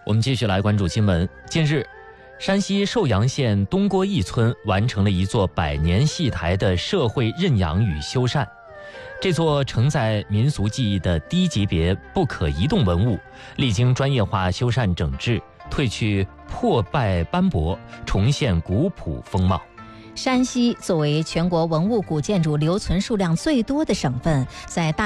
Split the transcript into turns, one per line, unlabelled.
我们继续来关注新闻。近日，山西寿阳县东郭驿村完成了一座100年戏台的社会认养与修缮。这座承载民俗技艺的低级别不可移动文物，历经专业化修缮整治，褪去破败斑驳，重现古朴风貌。
山西作为全国文物古建筑留存数量最多的省份，在大